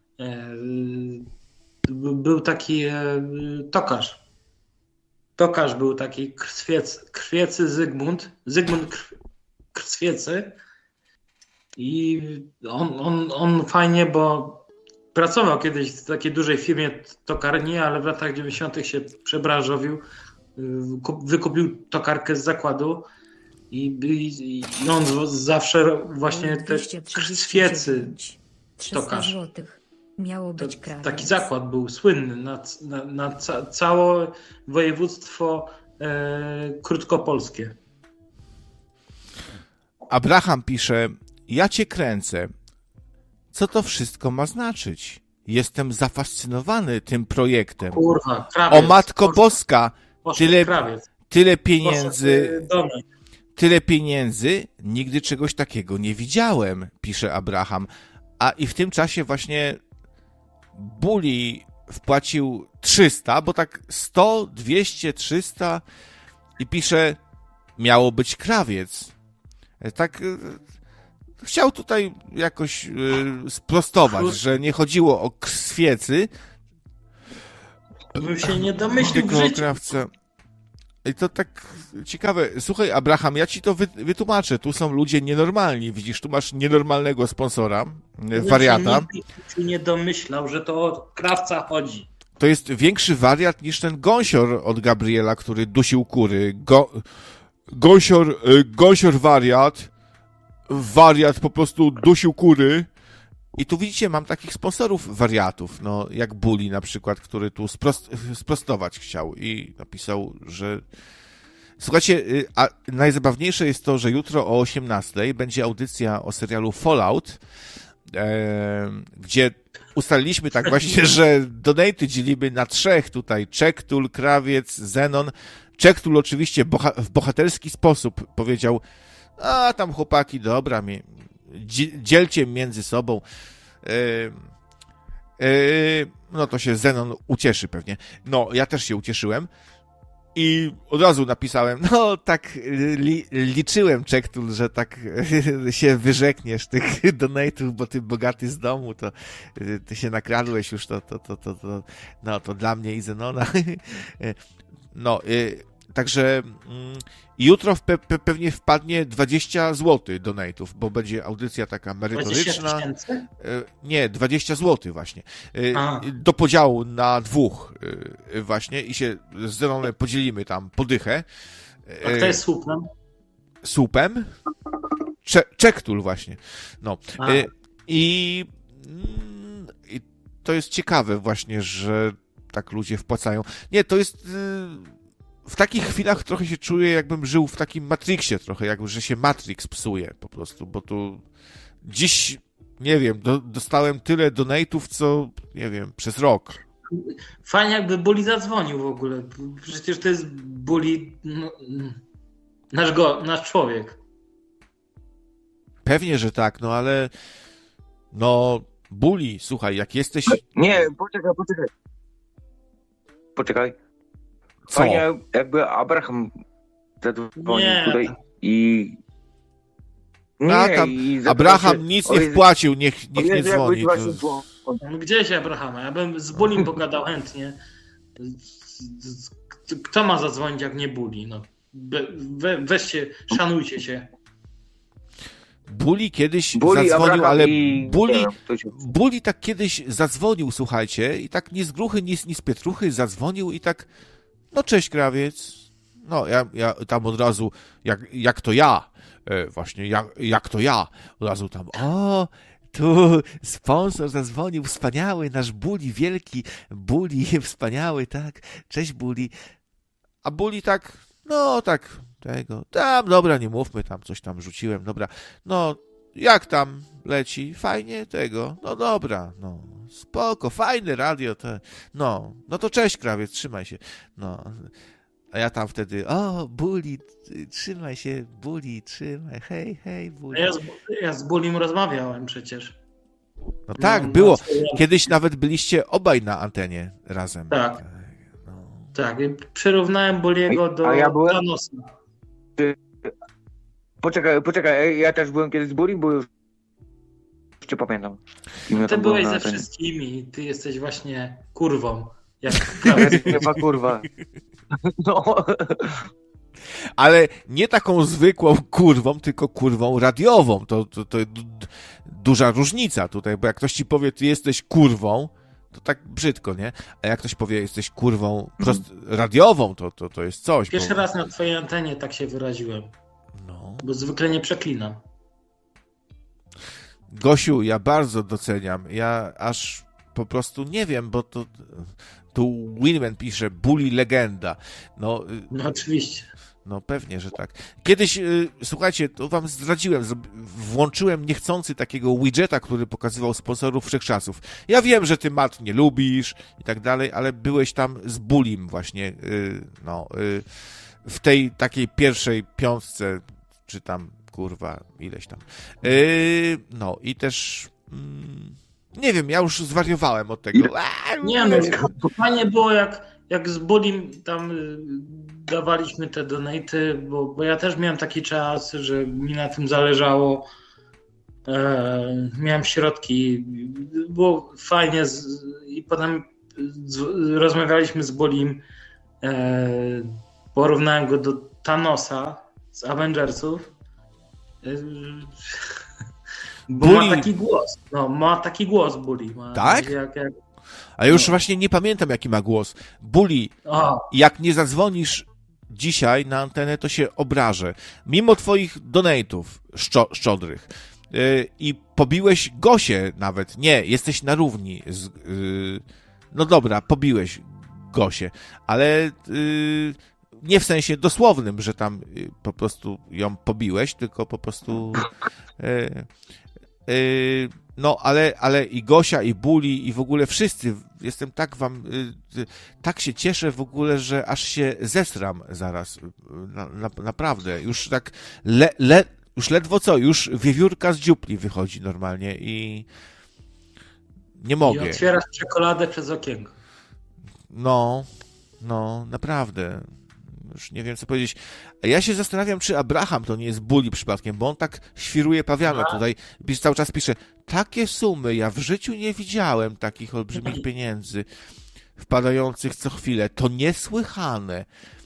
był taki tokarz. Tokarz był taki Krwiecy Zygmunt Krwiecy i on fajnie, bo pracował kiedyś w takiej dużej firmie tokarni, ale w latach 90. się przebranżowił, wykupił tokarkę z zakładu i on zawsze właśnie te Krwiecy tokarz. Miało być taki zakład był słynny na całe województwo krótkopolskie. Abraham pisze, ja cię kręcę. Co to wszystko ma znaczyć? Jestem zafascynowany tym projektem. Kurwa, krawiec. O Matko Boska, tyle pieniędzy, nigdy czegoś takiego nie widziałem, pisze Abraham. A i w tym czasie właśnie Buli wpłacił 300, bo tak 100, 200, 300 i pisze, miało być krawiec. Tak chciał tutaj jakoś sprostować, że nie chodziło o świecy, Bym się nie domyślił w tylko o życiu. krawca. I to tak ciekawe. Słuchaj, Abraham, ja ci to wytłumaczę. Tu są ludzie nienormalni. Widzisz, tu masz nienormalnego sponsora, wariata. Nikt się nie domyślał, że to o krawca chodzi. To jest większy wariat niż ten gąsior od Gabriela, który dusił kury. Gąsior wariat. Wariat po prostu dusił kury. I tu widzicie, mam takich sponsorów wariatów, no jak Bully na przykład, który tu sprostować chciał i napisał, że... Słuchajcie, a najzabawniejsze jest to, że jutro o 18:00 będzie audycja o serialu Fallout, gdzie ustaliliśmy tak właśnie, że donaty dzielimy na 3 tutaj. Czektul, Krawiec, Zenon. Czektul oczywiście w bohaterski sposób powiedział, a tam chłopaki, dobra, dzielcie między sobą. No to się Zenon ucieszy pewnie. No, ja też się ucieszyłem. I od razu napisałem, no tak liczyłem, Czektul, że tak się wyrzekniesz tych donate'ów, bo ty bogaty z domu, to ty się nakradłeś już, to dla mnie i Zenona. No, także jutro pewnie wpadnie 20 zł donate'ów, bo będzie audycja taka merytoryczna. 20 000? Nie, 20 zł właśnie. Do podziału na 2 właśnie i się z Zenonem podzielimy tam podychę. A kto jest słupem? Słupem? Czektul właśnie. No. I to jest ciekawe właśnie, że tak ludzie wpłacają. Nie, to jest... W takich chwilach trochę się czuję, jakbym żył w takim Matrixie trochę, jakby, że się Matrix psuje po prostu, bo tu dziś, nie wiem, dostałem tyle donate'ów, co, nie wiem, przez rok. Fajnie jakby Bully zadzwonił w ogóle. Przecież to jest Bully, nasz człowiek. Pewnie, że tak, no ale no, Bully, słuchaj, jak jesteś... Nie, poczekaj. Co? Fajnie, jakby Abraham zadzwonił tutaj i... A tam Abraham nic nie wpłacił, niech nie dzwoni. No gdzieś Abrahama? Ja bym z Bulim pogadał chętnie. Kto ma zadzwonić jak nie Bully? No. Weźcie, szanujcie się. Bully kiedyś Bully, zadzwonił, Abraham ale i... Bully tak kiedyś zadzwonił, słuchajcie, i tak nie z gruchy, nie z pietruchy zadzwonił i tak, no cześć krawiec. No ja tam od razu, jak to ja, właśnie, jak to ja, od razu tam, o, tu sponsor zadzwonił, wspaniały, nasz Bully, wielki Bully, wspaniały, tak, cześć Bully. A Bully tak, no tak, tam, dobra, nie mówmy, tam coś tam rzuciłem, dobra, no, jak tam leci, fajnie, no dobra, no, spoko, fajne radio, no to cześć krawiec, trzymaj się, no. A ja tam wtedy, o, Bully, trzymaj się, Bully, trzymaj, hej, Bully. Ja z Bulim rozmawiałem przecież. No tak, było. Kiedyś nawet byliście obaj na antenie razem. Tak. Tak, i przyrównałem Bulliego do Thanosa. Poczekaj, ja też byłem kiedyś z Bully, bo już cię pamiętam. Ty byłeś ze wszystkimi, ty jesteś właśnie kurwą. Jak chyba kurwa. No. Ale nie taką zwykłą kurwą, tylko kurwą radiową. To duża różnica tutaj, bo jak ktoś ci powie, ty jesteś kurwą, to tak brzydko, nie? A jak ktoś powie, jesteś kurwą radiową, to jest coś. Pierwszy raz na twojej antenie tak się wyraziłem. No. Bo zwykle nie przeklinam. Gosiu, ja bardzo doceniam. Ja aż po prostu nie wiem, bo tu Winman pisze, Bully legenda. No oczywiście. No pewnie, że tak. Kiedyś, słuchajcie, to wam zdradziłem, włączyłem niechcący takiego widgeta, który pokazywał sponsorów wszechczasów. Ja wiem, że ty Matt nie lubisz i tak dalej, ale byłeś tam z Bullym właśnie, w tej takiej pierwszej 5, czy tam, kurwa, ileś tam. No i też... Nie wiem, ja już zwariowałem od tego. Nie no, fajnie było jak z Bulim tam dawaliśmy te donaty, bo ja też miałem taki czas, że mi na tym zależało. Miałem środki, było fajnie i potem rozmawialiśmy z Bulim, porównałem go do Thanosa z Avengersów, bo Bully... ma taki głos, ma taki głos Bully. Tak? A już właśnie nie pamiętam, jaki ma głos. Bully, jak nie zadzwonisz dzisiaj na antenę, to się obrażę. Mimo twoich donate'ów szczodrych. I pobiłeś Gosię nawet. Nie, jesteś na równi. No dobra, pobiłeś Gosię, ale nie w sensie dosłownym, że tam po prostu ją pobiłeś, tylko po prostu no, ale i Gosia, i Bully, i w ogóle wszyscy, jestem tak się cieszę w ogóle, że aż się zesram zaraz. Naprawdę. Już tak już ledwo co, już wiewiórka z dziupli wychodzi normalnie i nie mogę. I otwierasz czekoladę przez okienko. No, naprawdę. Już nie wiem, co powiedzieć. Ja się zastanawiam, czy Abraham to nie jest Bully przypadkiem, bo on tak świruje pawiane tutaj. Cały czas pisze, takie sumy, ja w życiu nie widziałem takich olbrzymich pieniędzy wpadających co chwilę. To niesłychane.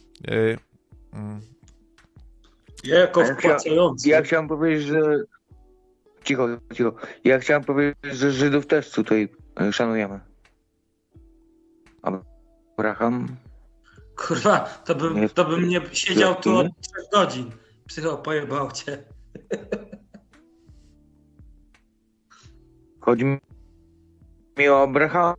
Ja jako wpłacający. Ja chciałem powiedzieć, że... Cicho. Ja chciałem powiedzieć, że Żydów też tutaj szanujemy. Abraham... Kurwa, to bym nie siedział tu od 3 godzin. Psycho, pojebał cię. Chodzi mi o Abraham.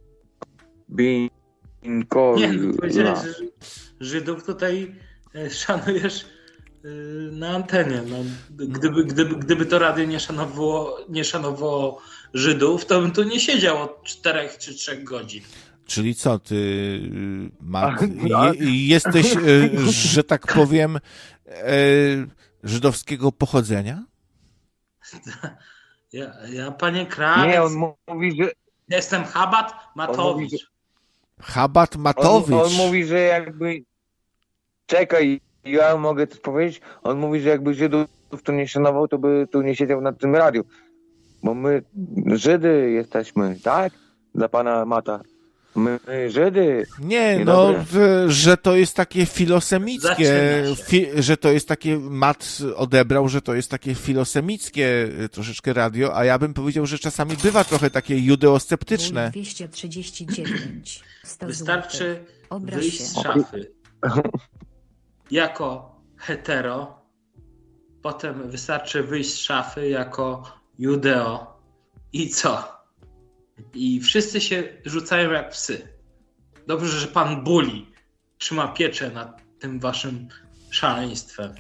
Nie, powiedziałeś, że Żydów tutaj szanujesz na antenie. No, gdyby to radio nie szanowało Żydów, to bym tu nie siedział od 4 czy 3 godzin. Czyli co, ty, jesteś, że tak powiem, żydowskiego pochodzenia? Ja panie Krawiec... Nie, on mówi, że... Jestem Chabat Matowicz. Chabat Matowicz. On mówi, że jakby... Czekaj, ja mogę coś powiedzieć? On mówi, że jakby Żydów to nie szanował, to by tu nie siedział na tym radiu. Bo my Żydy jesteśmy, tak? Dla pana Mata. My Żydy. Nie, no, że to jest takie filosemickie, że to jest takie, Mat odebrał, że to jest takie filosemickie troszeczkę radio, a ja bym powiedział, że czasami bywa trochę takie judeosceptyczne. 239. Wystarczy wyjść z szafy jako hetero, potem wystarczy wyjść z szafy jako judeo i co? I wszyscy się rzucają jak psy. Dobrze, że pan Bully trzyma pieczę nad tym waszym szaleństwem.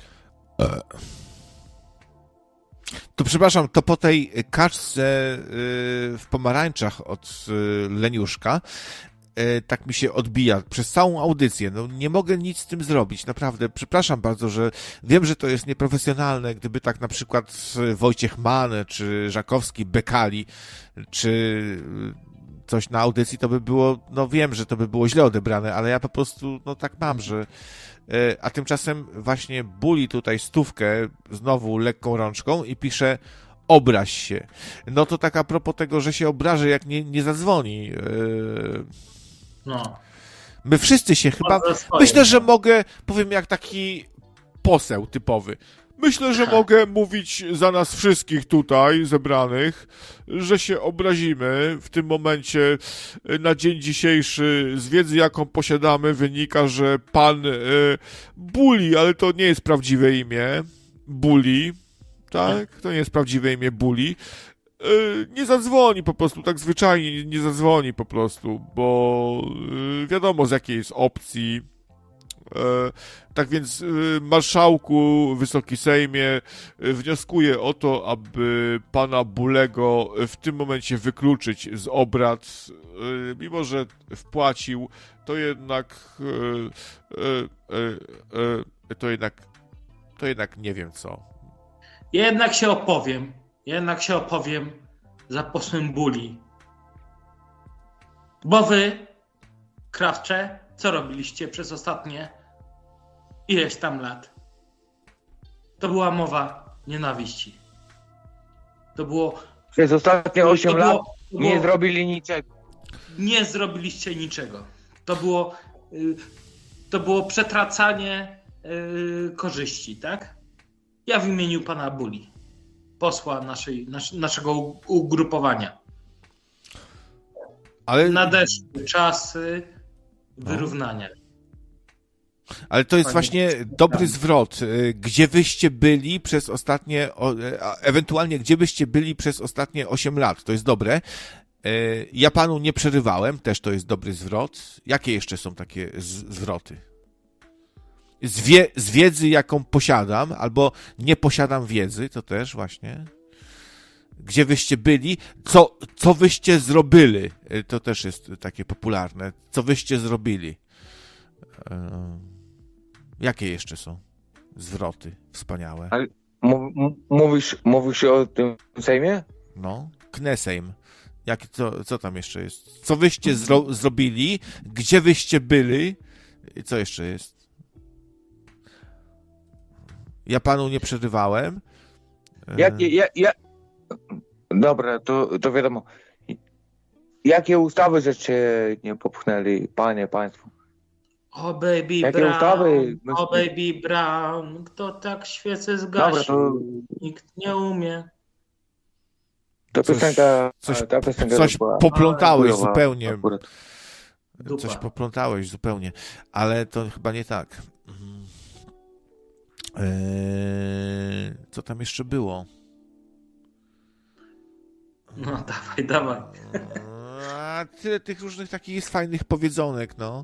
To przepraszam, to po tej kaczce w pomarańczach od Leniuszka tak mi się odbija przez całą audycję. No, nie mogę nic z tym zrobić, naprawdę. Przepraszam bardzo, że wiem, że to jest nieprofesjonalne. Gdyby tak na przykład Wojciech Mann, czy Żakowski bekali, czy coś na audycji, to by było, no wiem, że to by było źle odebrane, ale ja po prostu, no tak mam, że... A tymczasem właśnie Bully tutaj 100 znowu lekką rączką i pisze obraź się. No to tak a propos tego, że się obrażę, jak nie zadzwoni. No. My wszyscy się chyba... Myślę, że mogę, powiem jak taki poseł typowy. Myślę, że mogę mówić za nas wszystkich tutaj zebranych, że się obrazimy. W tym momencie na dzień dzisiejszy z wiedzy, jaką posiadamy, wynika, że pan Bully, ale to nie jest prawdziwe imię, Bully, tak? To nie jest prawdziwe imię Bully. Nie zadzwoni po prostu, tak zwyczajnie nie zadzwoni po prostu, bo wiadomo z jakiej jest opcji. Tak więc, marszałku, Wysoki Sejmie, wnioskuję o to, aby pana Bulego w tym momencie wykluczyć z obrad. Mimo że wpłacił, to jednak nie wiem co. Ja jednak się opowiem za posłem Bully. Bo wy, krawcze, co robiliście przez ostatnie ileś tam lat? To była mowa nienawiści. To było... Przez ostatnie 8 lat było- nie zrobili niczego. Nie zrobiliście niczego. To było przetracanie korzyści, tak? Ja w imieniu pana Buli, posła naszego ugrupowania. Ale, Nadeszły czasy wyrównania. ale to jest Panie- właśnie dobry zwrot. Gdzie wyście byli przez ostatnie, ewentualnie gdzie byście byli przez ostatnie 8 lat? To jest dobre. Ja panu nie przerywałem, też to jest dobry zwrot. Jakie jeszcze są takie zwroty? Z wiedzy, jaką posiadam, albo nie posiadam wiedzy, to też właśnie. Gdzie wyście byli, co wyście zrobili, to też jest takie popularne. Co wyście zrobili. Jakie jeszcze są zwroty wspaniałe? Ale mówisz o tym Sejmie? No, Knesejm. Co tam jeszcze jest? Co wyście zrobili? Gdzie wyście byli? I co jeszcze jest? Ja panu nie przerywałem. Dobra, to wiadomo. Jakie ustawy żeście nie popchnęli, państwo? O baby Jakie Brown, ustawy? o baby Brown, kto tak świecę Dobra, zgasił? to Nikt nie umie. ta piosenka Coś była poplątałeś chujowa zupełnie. akurat. Dupa. Coś poplątałeś zupełnie. Ale to chyba nie tak. Co tam jeszcze było? No dawaj. Tyle tych różnych takich jest fajnych powiedzonek, no.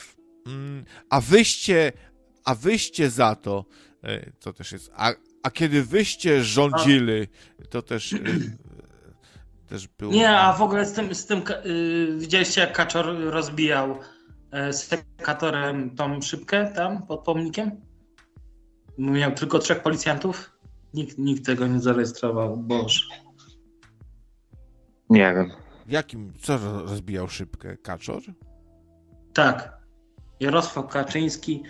A wyście za to też jest. A kiedy wyście rządzili, to też było. Nie, a w ogóle z tym widzieliście, jak Kaczor rozbijał sekatorem tą szybkę tam pod pomnikiem? Miał tylko 3 policjantów? Nikt tego nie zarejestrował. Boże. Nie wiem. Co rozbijał szybkę? Kaczor? Tak. Jarosław Kaczyński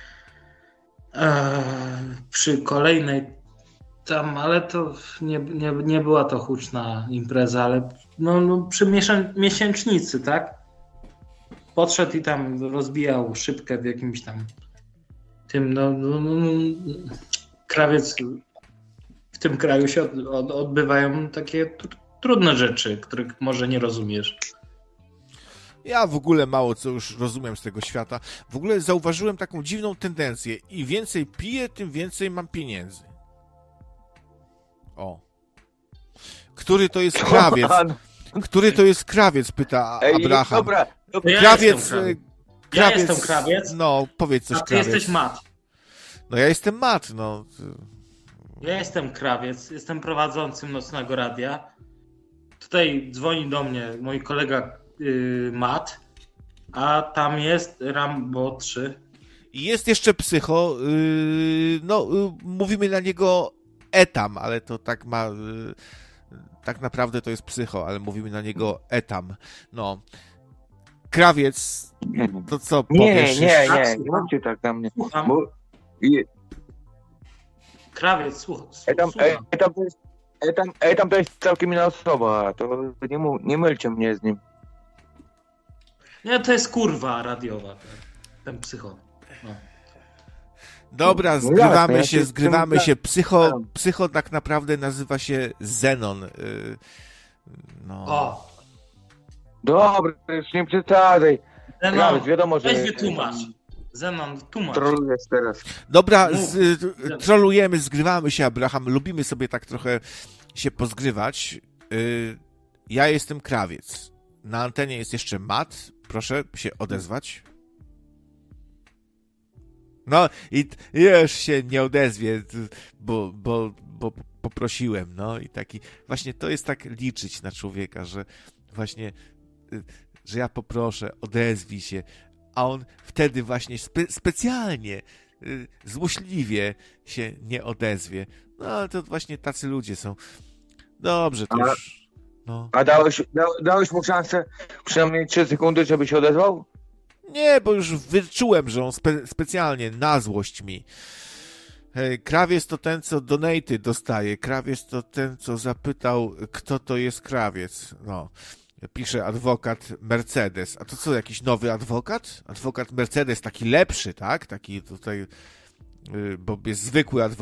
przy kolejnej tam, ale to nie była to huczna impreza, ale przy miesięcznicy, tak? Podszedł i tam rozbijał szybkę w jakimś tam tym, krawiec, w tym kraju się odbywają takie trudne rzeczy, których może nie rozumiesz. Ja w ogóle mało co już rozumiem z tego świata. W ogóle zauważyłem taką dziwną tendencję. Im więcej piję, tym więcej mam pieniędzy. O. Który to jest krawiec? Który to jest krawiec? Pyta Abraham. Dobra. Krawiec. Ja jestem krawiec. No, powiedz coś, a ty krawiec. jesteś mat. No ja jestem mat, no. Ja jestem krawiec, jestem prowadzącym Nocnego Radia. Tutaj dzwoni do mnie mój kolega Mat, a tam jest Rambo 3. I jest jeszcze psycho. Mówimy na niego Etam, ale to tak ma... tak naprawdę to jest psycho, ale mówimy na niego Etam. No. Krawiec, to co powiesz? Nie mówcie tak na mnie. Słucham. Bo Krawiec, słucham. Etam to jest całkiem inna osoba, to nie mylcie mnie z nim. Nie, to jest kurwa radiowa, ten psycho. No. Dobra, zgrywamy się. Psycho tak naprawdę nazywa się Zenon. No. O, Dobra, już nie przesadzaj. Zenon, Wiadomo, że weź wytłumacz. Zenon, tłumacz. trolujesz teraz. Dobra, trolujemy, zgrywamy się, Abraham. Lubimy sobie tak trochę się pozgrywać. Ja jestem krawiec. Na antenie jest jeszcze Mat. Proszę się odezwać. No i już się nie odezwie, bo poprosiłem, no i taki, właśnie to jest tak liczyć na człowieka, że właśnie, że ja poproszę, odezwij się, a on wtedy właśnie specjalnie, złośliwie się nie odezwie. No ale to właśnie tacy ludzie są. Dobrze, to już No. A dałeś mu szansę przynajmniej 3 sekundy, żeby się odezwał? Nie, bo już wyczułem, że on specjalnie na złość mi. Krawiec to ten, co donaty dostaje. Krawiec to ten, co zapytał, kto to jest krawiec. No. Pisze adwokat Mercedes. A to co, jakiś nowy adwokat? Adwokat Mercedes, taki lepszy, tak? Taki tutaj, bo jest zwykły adwokat.